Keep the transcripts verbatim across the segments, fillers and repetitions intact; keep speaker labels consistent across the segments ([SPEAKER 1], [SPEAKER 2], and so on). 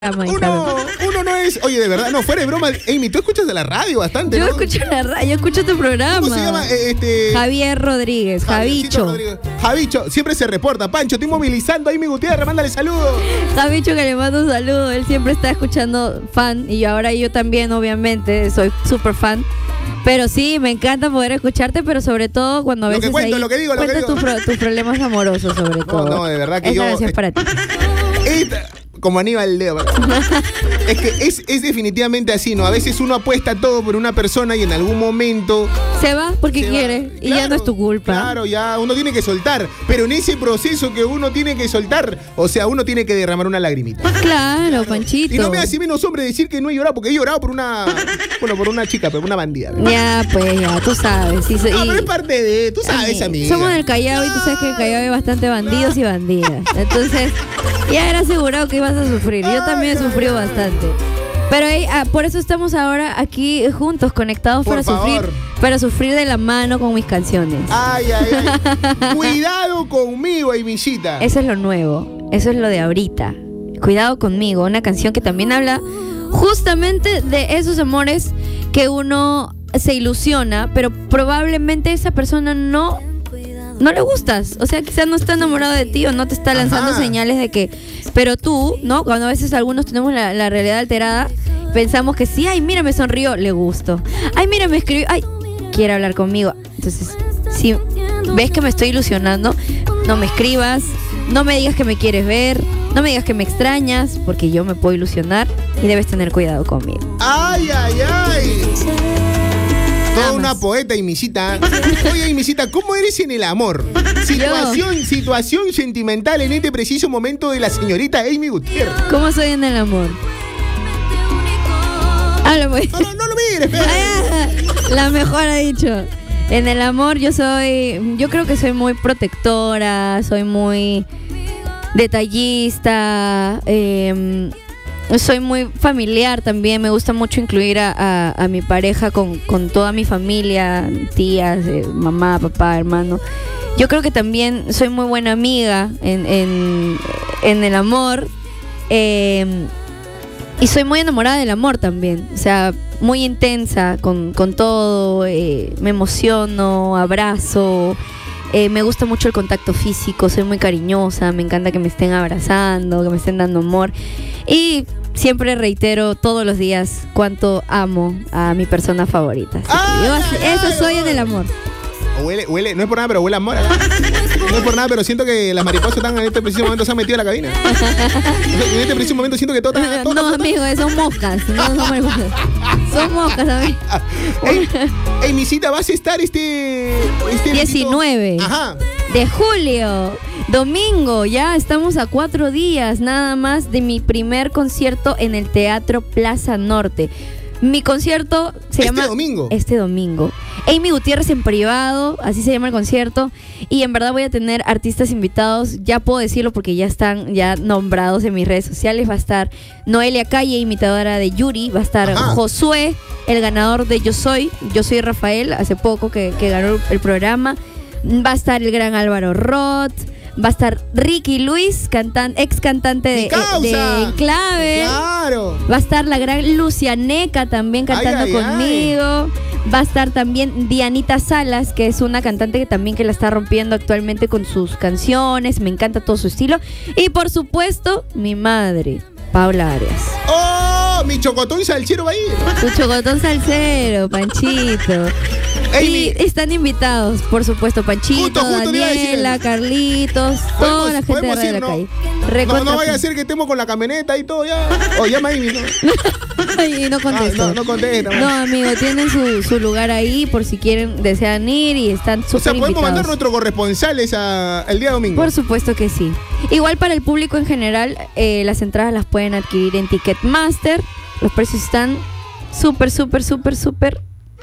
[SPEAKER 1] Uno, uno no es, oye, de verdad, no, fuera de broma, Amy, tú escuchas de la radio bastante,
[SPEAKER 2] Yo
[SPEAKER 1] ¿no?
[SPEAKER 2] escucho la radio, yo escucho tu programa.
[SPEAKER 1] ¿Cómo se llama? Eh, Este...
[SPEAKER 2] Javier Rodríguez,
[SPEAKER 1] Javiercito
[SPEAKER 2] Javicho.
[SPEAKER 1] Rodríguez. Javicho, siempre se reporta. Pancho, estoy movilizando a Amy Gutiérrez, mándale saludos.
[SPEAKER 2] Javicho, que le mando un saludo, él siempre está escuchando fan y ahora yo también, obviamente, soy súper fan. Pero sí, me encanta poder escucharte, pero sobre todo cuando a
[SPEAKER 1] Lo
[SPEAKER 2] veces
[SPEAKER 1] que cuento,
[SPEAKER 2] ahí
[SPEAKER 1] lo que digo, lo que
[SPEAKER 2] cuentas
[SPEAKER 1] digo.
[SPEAKER 2] tus, pro- tus problemas amorosos, sobre todo.
[SPEAKER 1] No, de verdad que
[SPEAKER 2] Esa
[SPEAKER 1] yo...
[SPEAKER 2] canción es para ti.
[SPEAKER 1] Esta- como Aníbal Leo. Es que es, es definitivamente así, ¿no? A veces uno apuesta todo por una persona y en algún momento...
[SPEAKER 2] Se va porque
[SPEAKER 1] se va.
[SPEAKER 2] quiere y
[SPEAKER 1] Claro,
[SPEAKER 2] ya no es tu culpa.
[SPEAKER 1] Claro, ya uno tiene que soltar. Pero en ese proceso que uno tiene que soltar, o sea, uno tiene que derramar una lagrimita.
[SPEAKER 2] Claro, Panchito.
[SPEAKER 1] Y no me hace menos hombre decir que no he llorado, porque he llorado por una... Bueno, por una chica, pero una bandida.
[SPEAKER 2] Ya, pues, ya, tú sabes. Sí,
[SPEAKER 1] No,
[SPEAKER 2] y-
[SPEAKER 1] pero es parte de... Tú sabes,
[SPEAKER 2] Ami-
[SPEAKER 1] amiga.
[SPEAKER 2] Somos del Callao y tú sabes que en el Callao hay bastante bandidos y bandidas. Entonces, ya era asegurado que ibas a sufrir. Yo también he sufrido bastante. Pero eh, ah, por eso estamos ahora aquí juntos, conectados
[SPEAKER 1] Por
[SPEAKER 2] para
[SPEAKER 1] favor.
[SPEAKER 2] sufrir, para sufrir de la mano con mis canciones.
[SPEAKER 1] Ay, ay, ay. Cuidado conmigo, Amycita.
[SPEAKER 2] Eso es lo nuevo, eso es lo de ahorita. Cuidado conmigo, una canción que también habla justamente de esos amores que uno se ilusiona, pero probablemente esa persona no no le gustas, o sea, quizás no está enamorado de ti o no te está lanzando
[SPEAKER 1] Ajá.
[SPEAKER 2] señales de que, pero tú, ¿no? Cuando a veces algunos tenemos la, la realidad alterada, pensamos que sí, ay, mira, me sonrió, le gusto. Ay, mira, me escribió, ay, quiere hablar conmigo. Entonces, si ves que me estoy ilusionando, no me escribas, no me digas que me quieres ver, no me digas que me extrañas, porque yo me puedo ilusionar y debes tener cuidado conmigo.
[SPEAKER 1] Ay, ay, ay. Toda
[SPEAKER 2] Nada
[SPEAKER 1] una
[SPEAKER 2] más.
[SPEAKER 1] poeta, Amycita. Oye, Amycita, ¿cómo eres en el amor? Situación, situación sentimental en este preciso momento de la señorita Amy Gutiérrez.
[SPEAKER 2] ¿Cómo soy en el amor? Habla, pues.
[SPEAKER 1] No, no, no lo mires, pero...
[SPEAKER 2] Ah, la mejor ha dicho. En el amor yo soy, yo creo que soy muy protectora, soy muy detallista, eh, soy muy familiar también, me gusta mucho incluir a, a, a mi pareja con, con toda mi familia, tías, eh, mamá, papá, hermano. Yo creo que también soy muy buena amiga en, en, en el amor. Eh, Y soy muy enamorada del amor también, o sea, muy intensa con, con todo, eh, me emociono, abrazo, eh, me gusta mucho el contacto físico, soy muy cariñosa, me encanta que me estén abrazando, que me estén dando amor. Y siempre reitero todos los días cuánto amo a mi persona favorita. Así que yo así- eso soy en el amor.
[SPEAKER 1] Huele, huele, no es por nada, pero huele a amor acá. No es por nada, pero siento que las mariposas están en este preciso momento se han metido en la cabina. En este preciso momento siento que todas están...
[SPEAKER 2] No, amigo, son moscas, no son mariposas. Son moscas, amigo.
[SPEAKER 1] Ey, Amycita, vas a estar este... este
[SPEAKER 2] diecinueve
[SPEAKER 1] Ajá.
[SPEAKER 2] de julio, domingo, ya estamos a cuatro días nada más de mi primer concierto en el Teatro Plaza Norte. Mi concierto se
[SPEAKER 1] Este
[SPEAKER 2] llama...
[SPEAKER 1] domingo.
[SPEAKER 2] Este domingo. Amy Gutiérrez en privado, así se llama el concierto. Y en verdad voy a tener artistas invitados, ya puedo decirlo porque ya están ya nombrados en mis redes sociales. Va a estar Noelia Calle, imitadora de Yuri. Va a estar
[SPEAKER 1] Ajá.
[SPEAKER 2] Josué, el ganador de Yo Soy. Yo Soy Rafael, hace poco que, que ganó el programa. Va a estar el gran Álvaro Roth. Va a estar Ricky Luis, cantan, ex cantante
[SPEAKER 1] ¡Mi
[SPEAKER 2] de,
[SPEAKER 1] causa!
[SPEAKER 2] de Enclave.
[SPEAKER 1] Claro.
[SPEAKER 2] Va a estar la gran Lucianeca también cantando
[SPEAKER 1] Ay, ay,
[SPEAKER 2] conmigo. Va a estar también Dianita Salas, que es una cantante que también que la está rompiendo actualmente con sus canciones. Me encanta todo su estilo. Y por supuesto, mi madre, Paula Arias.
[SPEAKER 1] ¡Oh! Mi chocotón salchero va a ir.
[SPEAKER 2] Tu chocotón salsero, Panchito.
[SPEAKER 1] Amy.
[SPEAKER 2] Y están invitados, por supuesto, Panchito,
[SPEAKER 1] Justo, justo te iba a decir.
[SPEAKER 2] Daniela, Carlitos, toda
[SPEAKER 1] Podemos-
[SPEAKER 2] la gente de
[SPEAKER 1] podemos
[SPEAKER 2] Radio
[SPEAKER 1] ir,
[SPEAKER 2] de la
[SPEAKER 1] ¿no?
[SPEAKER 2] Calle.
[SPEAKER 1] No,
[SPEAKER 2] Recontra-
[SPEAKER 1] no vaya a ser que estemos con la camioneta y todo ya. O llama a Amy, ¿no?
[SPEAKER 2] Y no contesto.
[SPEAKER 1] Ah, no, no contesta.
[SPEAKER 2] No, amigo, tienen su, su lugar ahí por si quieren, desean ir y están
[SPEAKER 1] O sea,
[SPEAKER 2] súper
[SPEAKER 1] podemos
[SPEAKER 2] invitados.
[SPEAKER 1] mandar nuestros corresponsales a- el día domingo.
[SPEAKER 2] Por supuesto que sí. Igual para el público en general, eh, las entradas las pueden adquirir en Ticketmaster. Los precios están súper, súper, súper, súper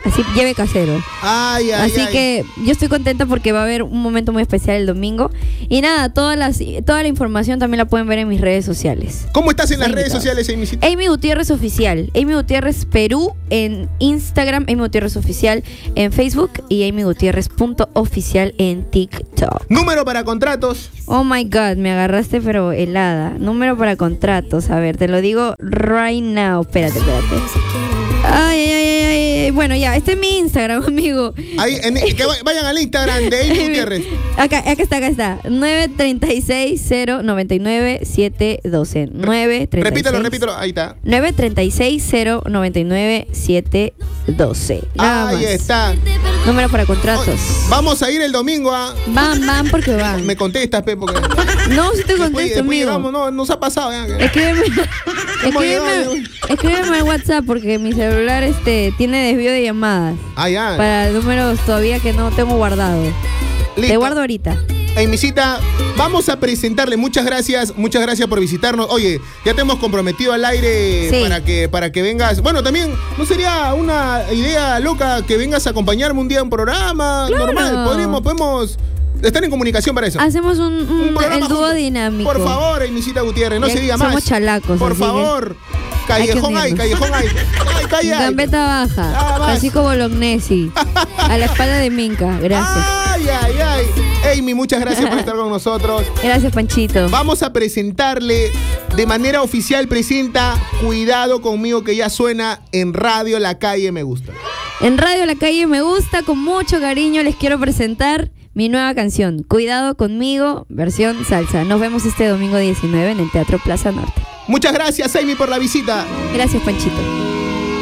[SPEAKER 2] Así, lleve casero.
[SPEAKER 1] Ay, ay,
[SPEAKER 2] Así
[SPEAKER 1] ay.
[SPEAKER 2] que yo estoy contenta porque va a haber un momento muy especial el domingo. Y nada, todas las, toda la información también la pueden ver en mis redes sociales.
[SPEAKER 1] ¿Cómo estás en las
[SPEAKER 2] Estoy
[SPEAKER 1] redes
[SPEAKER 2] invitada.
[SPEAKER 1] sociales, Amycita?
[SPEAKER 2] Amy Gutiérrez Oficial. Amy Gutiérrez Perú en Instagram, Amy Gutiérrez Oficial en Facebook y Amy Gutiérrez punto oficial en TikTok.
[SPEAKER 1] Número para contratos.
[SPEAKER 2] Oh my God, me agarraste pero helada. Número para contratos, a ver, te lo digo right now. Espérate, espérate. Ay, ay, ay, ay, ay. Bueno, ya, este es mi Instagram, amigo.
[SPEAKER 1] Ahí, en- que va- vayan al Instagram de Amy Gutiérrez.
[SPEAKER 2] Acá, acá está, acá está. nueve tres seis cero nueve nueve siete uno dos. nueve tres seis.
[SPEAKER 1] Repítelo, repítelo. Ahí está.
[SPEAKER 2] nueve tres seis cero nueve nueve siete uno dos. Nada
[SPEAKER 1] Ahí
[SPEAKER 2] más.
[SPEAKER 1] está.
[SPEAKER 2] Número para contratos.
[SPEAKER 1] Vamos a ir el domingo a.
[SPEAKER 2] Van, van porque van.
[SPEAKER 1] Me contestas, Pe, porque.
[SPEAKER 2] No, si te
[SPEAKER 1] Después,
[SPEAKER 2] contesto,
[SPEAKER 1] después
[SPEAKER 2] amigo.
[SPEAKER 1] llegamos, no, nos ha pasado. Ya.
[SPEAKER 2] Escríbeme,
[SPEAKER 1] Hemos
[SPEAKER 2] escríbeme,
[SPEAKER 1] llegado,
[SPEAKER 2] escríbeme al WhatsApp porque mi celular este tiene desvío de llamadas
[SPEAKER 1] Ah, ya.
[SPEAKER 2] para números todavía que no tengo guardado. Te
[SPEAKER 1] Listo.
[SPEAKER 2] guardo ahorita.
[SPEAKER 1] Amycita, vamos a presentarle. Muchas gracias, muchas gracias por visitarnos. Oye, ya te hemos comprometido al aire
[SPEAKER 2] Sí.
[SPEAKER 1] para que para que vengas. Bueno, también no sería una idea loca que vengas a acompañarme un día en un programa
[SPEAKER 2] Claro.
[SPEAKER 1] normal. Podríamos, podemos estar en comunicación para eso.
[SPEAKER 2] Hacemos un, un-
[SPEAKER 1] Un programa
[SPEAKER 2] el dúo
[SPEAKER 1] juntos.
[SPEAKER 2] dinámico.
[SPEAKER 1] Por favor, Amycita Gutiérrez, no
[SPEAKER 2] Ya
[SPEAKER 1] se diga
[SPEAKER 2] somos
[SPEAKER 1] más.
[SPEAKER 2] chalacos,
[SPEAKER 1] Por
[SPEAKER 2] así que
[SPEAKER 1] favor.
[SPEAKER 2] hay que
[SPEAKER 1] Callejón hay,
[SPEAKER 2] unirnos.
[SPEAKER 1] callejón hay. Ay, calla.
[SPEAKER 2] Gambeta baja.
[SPEAKER 1] Nada más.
[SPEAKER 2] Así como Bolognesi. A la espalda de Minca. Gracias.
[SPEAKER 1] Ay, ay, ay. Amy, muchas gracias por estar con nosotros.
[SPEAKER 2] Gracias, Panchito.
[SPEAKER 1] Vamos a presentarle de manera oficial, presenta Cuidado Conmigo, que ya suena en Radio La Calle Me Gusta.
[SPEAKER 2] En Radio La Calle Me Gusta, con mucho cariño les quiero presentar mi nueva canción, Cuidado Conmigo, versión salsa. Nos vemos este domingo diecinueve en el Teatro Plaza Norte.
[SPEAKER 1] Muchas gracias, Amy, por la visita.
[SPEAKER 2] Gracias, Panchito.